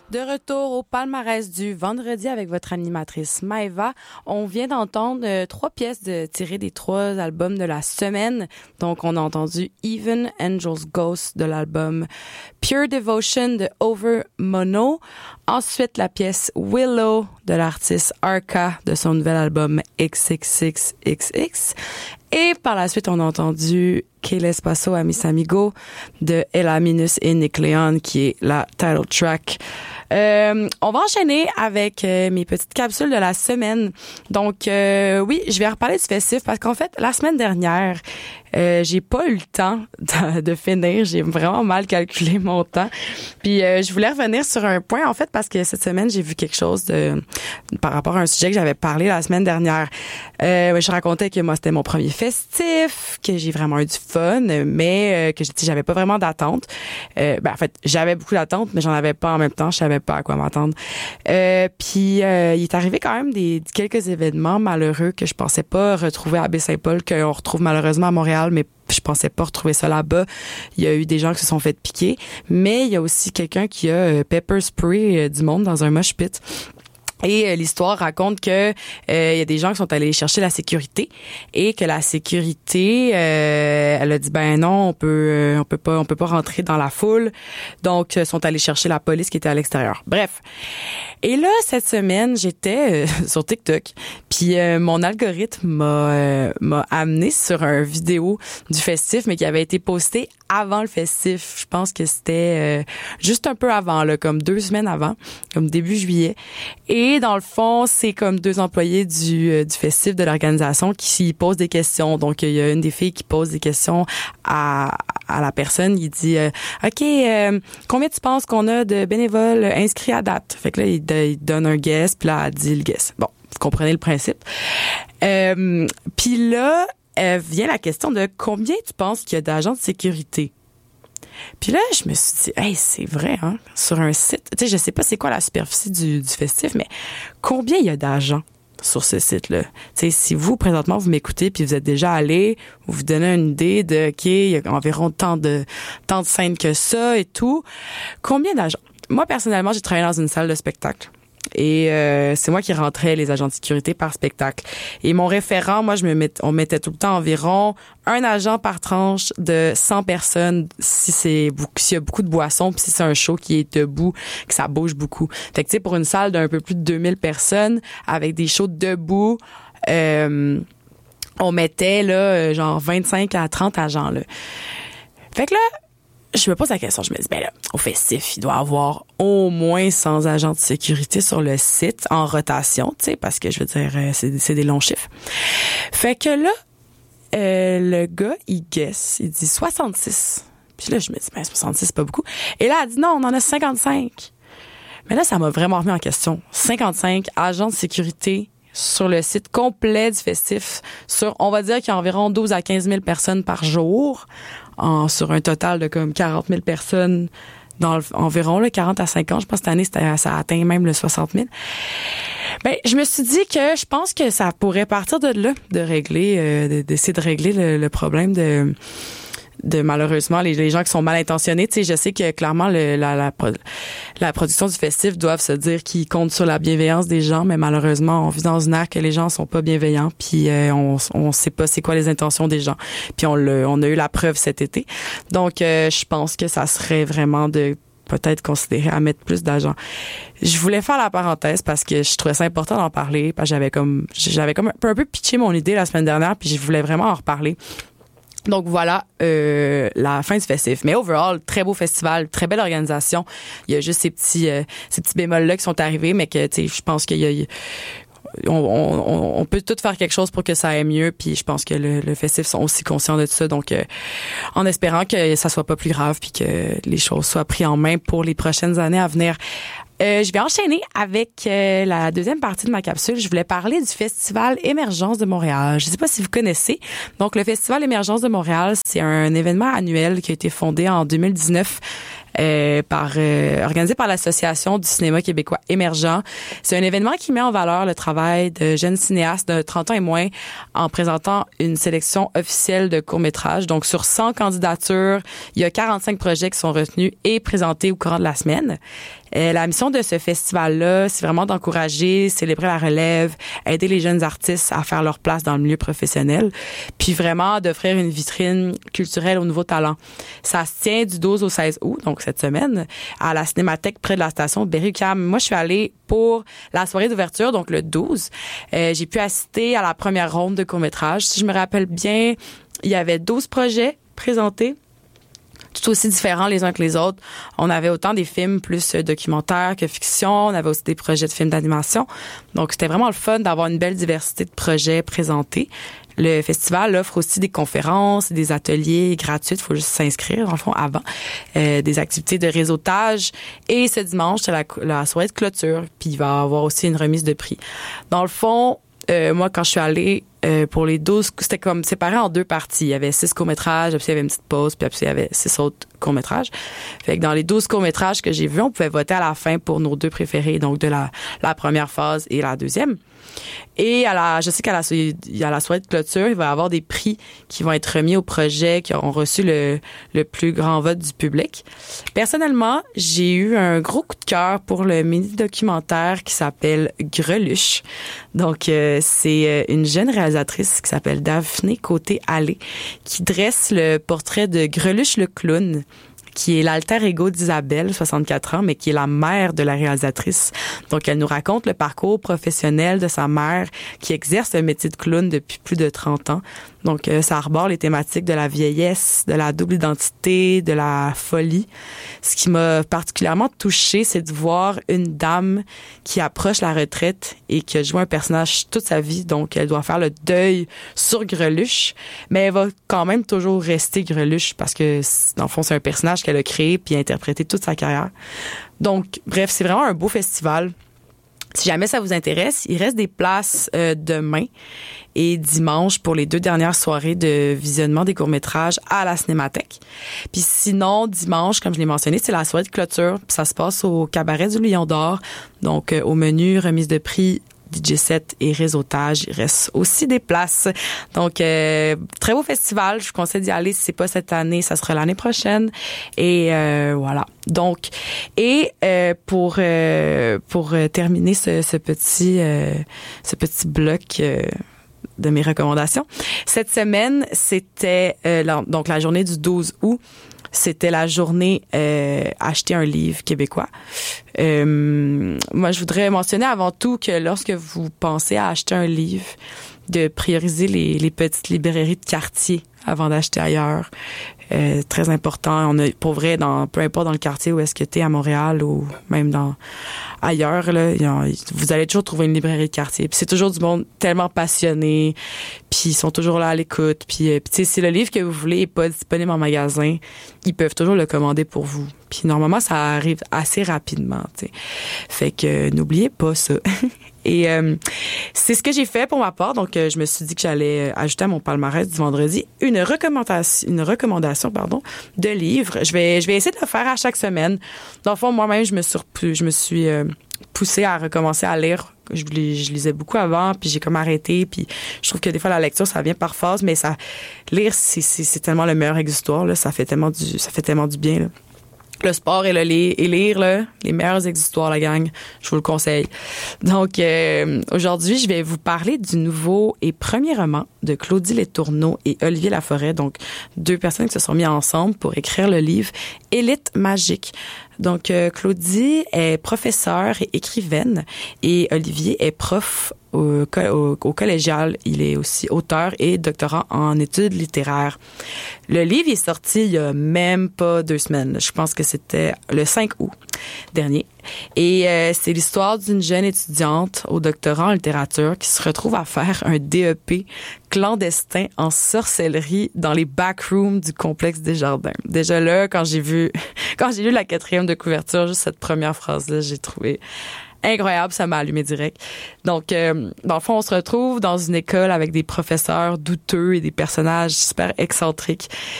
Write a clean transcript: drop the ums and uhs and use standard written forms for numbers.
De retour au palmarès du vendredi avec votre animatrice Maëva. On vient d'entendre 3 pièces tirées des 3 albums de la semaine. Donc, on a entendu Even Angels Ghost de l'album Pure Devotion de Over Mono. Ensuite, la pièce Willow de l'artiste Arca de son nouvel album XXXXX. Et par la suite, on a entendu Que les paso a mis amigos de Ella Minus et Nick Leon, qui est la title track. On va enchaîner avec mes petites capsules de la semaine. Donc, oui, je vais reparler du festif parce qu'en fait, la semaine dernière, j'ai pas eu le temps de finir. J'ai vraiment mal calculé mon temps. Puis, je voulais revenir sur un point, en fait, parce que cette semaine, j'ai vu quelque chose par rapport à un sujet que j'avais parlé la semaine dernière. Je racontais que moi, c'était mon premier festif, que j'ai vraiment eu du fun, mais que j'avais pas vraiment d'attente. En fait, j'avais beaucoup d'attentes, mais j'en avais pas en même temps. Je savais pas à quoi m'attendre. Puis, il est arrivé quand même quelques événements malheureux que je pensais pas retrouver à Baie-Saint-Paul, qu'on retrouve malheureusement à Montréal, mais je pensais pas retrouver ça là-bas. Il y a eu des gens qui se sont fait piquer, mais il y a aussi quelqu'un qui a pepper spray du monde dans un mosh pit. Et l'histoire raconte que il y a des gens qui sont allés chercher la sécurité et que la sécurité elle a dit ben non, on peut pas rentrer dans la foule. Donc sont allés chercher la police qui était à l'extérieur. Bref. Et là cette semaine, j'étais sur TikTok, puis mon algorithme m'a amené sur une vidéo du festif mais qui avait été postée avant le festif. Je pense que c'était juste un peu avant là, comme 2 semaines avant, comme début juillet. Et dans le fond, c'est comme 2 employés du festif de l'organisation qui posent des questions. Donc, il y a une des filles qui pose des questions à la personne. Il dit OK, combien tu penses qu'on a de bénévoles inscrits à date? Fait que là, il donne un guess, puis là, elle dit le guess. Bon, vous comprenez le principe. Puis là, vient la question de combien tu penses qu'il y a d'agents de sécurité? Puis là, je me suis dit, hey, c'est vrai, hein, sur un site, tu sais, je sais pas c'est quoi la superficie du festif, mais combien il y a d'agents sur ce site-là? Tu sais, si vous, présentement, vous m'écoutez puis vous êtes déjà allé, vous donnez une idée de, OK, il y a environ tant de scènes que ça et tout. Combien d'agents? Moi, personnellement, j'ai travaillé dans une salle de spectacle. Et c'est moi qui rentrais les agents de sécurité par spectacle. Et mon référent, moi, on mettait tout le temps environ un agent par tranche de 100 personnes s'il y a beaucoup de boissons, puis si c'est un show qui est debout, que ça bouge beaucoup. Fait que tu sais, pour une salle d'un peu plus de 2000 personnes avec des shows debout, on mettait là genre 25 à 30 agents là. Fait que là, je me pose la question, je me dis, ben là, au festif, il doit y avoir au moins 100 agents de sécurité sur le site en rotation, tu sais, parce que je veux dire, c'est des longs chiffres. Fait que là, le gars, il guess, il dit 66. Puis là, je me dis, ben 66, c'est pas beaucoup. Et là, elle dit, non, on en a 55. Mais là, ça m'a vraiment remis en question. 55 agents de sécurité sur le site complet du festif. On va dire qu'il y a environ 12 à 15 000 personnes par jour. Sur un total de comme 40 000 personnes environ, là, 40 à 50. Je pense que cette année, ça a atteint même le 60 000. Ben, je me suis dit que je pense que ça pourrait partir de là, d'essayer de régler le problème de malheureusement les gens qui sont mal intentionnés. Tu sais, je sais que clairement la production du festif doivent se dire qu'ils comptent sur la bienveillance des gens, mais malheureusement on vit dans une ère que les gens sont pas bienveillants, puis on sait pas c'est quoi les intentions des gens. Puis on a eu la preuve cet été. Donc je pense que ça serait vraiment de peut-être considérer à mettre plus d'agents. Je voulais faire la parenthèse parce que je trouvais ça important d'en parler, parce que j'avais comme un peu pitché mon idée la semaine dernière, puis je voulais vraiment en reparler. Donc voilà la fin du festif. Mais overall, très beau festival, très belle organisation. Il y a juste ces petits bémols là qui sont arrivés, mais que tu sais, je pense on peut tout faire quelque chose pour que ça aille mieux. Puis je pense que le festif sont aussi conscients de tout ça. Donc en espérant que ça soit pas plus grave puis que les choses soient prises en main pour les prochaines années à venir. Je vais enchaîner avec la deuxième partie de ma capsule. Je voulais parler du Festival Émergence de Montréal. Je ne sais pas si vous connaissez. Donc, le Festival Émergence de Montréal, c'est un événement annuel qui a été fondé en 2019 organisé par l'Association du cinéma québécois émergent. C'est un événement qui met en valeur le travail de jeunes cinéastes de 30 ans et moins en présentant une sélection officielle de courts-métrages. Donc, sur 100 candidatures, il y a 45 projets qui sont retenus et présentés au courant de la semaine. La mission de ce festival-là, c'est vraiment d'encourager, célébrer la relève, aider les jeunes artistes à faire leur place dans le milieu professionnel, puis vraiment d'offrir une vitrine culturelle aux nouveaux talents. Ça se tient du 12 au 16 août, donc cette semaine, à la Cinémathèque près de la station Berry-UQAM. Moi, je suis allée pour la soirée d'ouverture, donc le 12. J'ai pu assister à la première ronde de court-métrage. Si je me rappelle bien, il y avait 12 projets présentés, tout aussi différents les uns que les autres. On avait autant des films plus documentaires que fiction. On avait aussi des projets de films d'animation. Donc, c'était vraiment le fun d'avoir une belle diversité de projets présentés. Le festival offre aussi des conférences, des ateliers gratuits. Il faut juste s'inscrire, en fond, avant. Des activités de réseautage. Et ce dimanche, c'est la soirée de clôture. Puis, il va y avoir aussi une remise de prix. Dans le fond, moi, quand je suis allée pour les 12, c'était comme séparé en deux parties. Il y avait 6 courts-métrages, puis il y avait une petite pause, puis après, il y avait 6 autres courts-métrages. Fait que dans les 12 courts-métrages que j'ai vus, on pouvait voter à la fin pour nos 2 préférés, donc de la première phase et la deuxième. Et je sais qu'à la soirée de clôture, il va y avoir des prix qui vont être remis aux projets qui auront reçu le plus grand vote du public. Personnellement, j'ai eu un gros coup de cœur pour le mini-documentaire qui s'appelle Greluche. Donc, c'est une jeune réalisatrice qui s'appelle Daphné Côté-Allé qui dresse le portrait de Greluche le clown, qui est l'alter ego d'Isabelle, 64 ans, mais qui est la mère de la réalisatrice. Donc, elle nous raconte le parcours professionnel de sa mère qui exerce le métier de clown depuis plus de 30 ans. Donc, ça arbore les thématiques de la vieillesse, de la double identité, de la folie. Ce qui m'a particulièrement touchée, c'est de voir une dame qui approche la retraite et qui a joué un personnage toute sa vie. Donc, elle doit faire le deuil sur Greluche, mais elle va quand même toujours rester Greluche parce que, dans le fond, c'est un personnage qu'elle a créé puis interprété toute sa carrière. Donc, bref, c'est vraiment un beau festival. Si jamais ça vous intéresse, il reste des places demain et dimanche pour les 2 dernières soirées de visionnement des courts-métrages à la Cinémathèque. Puis sinon, dimanche, comme je l'ai mentionné, c'est la soirée de clôture. Puis ça se passe au Cabaret du Lion d'Or. Donc, au menu, remise de prix, DJ set et réseautage. Il reste aussi des places. Donc, très beau festival. Je vous conseille d'y aller. Si c'est pas cette année, ça sera l'année prochaine. Et voilà. Donc, et pour terminer ce petit bloc de mes recommandations, cette semaine, c'était donc la journée du 12 août. C'était la journée acheter un livre québécois. Moi, je voudrais mentionner avant tout que lorsque vous pensez à acheter un livre, de prioriser les petites librairies de quartier avant d'acheter ailleurs. Très important. On a, pour vrai, peu importe dans le quartier où est-ce que t'es à Montréal ou même ailleurs, là, vous allez toujours trouver une librairie de quartier. Puis c'est toujours du monde tellement passionné, puis ils sont toujours là à l'écoute. Puis tu sais, si le livre que vous voulez est pas disponible en magasin, ils peuvent toujours le commander pour vous. Puis normalement, ça arrive assez rapidement, tu sais. Fait que n'oubliez pas ça. Et c'est ce que j'ai fait pour ma part. Donc, je me suis dit que j'allais ajouter à mon palmarès du vendredi une recommandation de livres. Je vais essayer de le faire à chaque semaine. Dans le fond, moi-même, je me suis poussée à recommencer à lire. Je lisais beaucoup avant, puis j'ai comme arrêté. Puis je trouve que des fois, la lecture, ça vient par phase, mais lire, c'est tellement le meilleur exutoire, là. Ça fait tellement du bien, là. Le sport et lire, là, les meilleurs exutoires, la gang. Je vous le conseille. Donc, aujourd'hui, je vais vous parler du nouveau et premier roman de Claudie Letourneau et Olivier Laforêt. Donc, 2 personnes qui se sont mises ensemble pour écrire le livre Élite magique. Donc, Claudie est professeure et écrivaine et Olivier est prof au collégial. Il est aussi auteur et doctorant en études littéraires. Le livre est sorti il y a même pas 2 semaines. Je pense que c'était le 5 août dernier. Et c'est l'histoire d'une jeune étudiante au doctorat en littérature qui se retrouve à faire un DEP clandestin en sorcellerie dans les backrooms du complexe Desjardins. Déjà là, quand j'ai lu la 4e de couverture, juste cette première phrase-là, j'ai trouvé incroyable, ça m'a allumé direct. Donc, dans le fond, on se retrouve dans une école avec des professeurs douteux et des personnages super excentriques